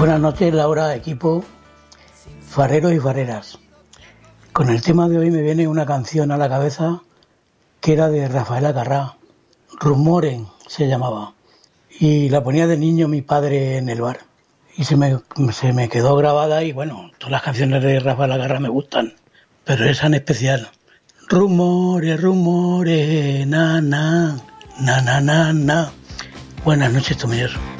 Buenas noches, Laura, equipo, fareros y fareras. Con el tema de hoy me viene una canción a la cabeza que era de Rafael Acarrá, Rumoren se llamaba, y la ponía de niño mi padre en el bar. Y se me quedó grabada y bueno, todas las canciones de Rafael Acarrá me gustan, pero esa en especial. Rumores, rumores, na, na, na, na, na, na. Buenas noches, Tomilloso.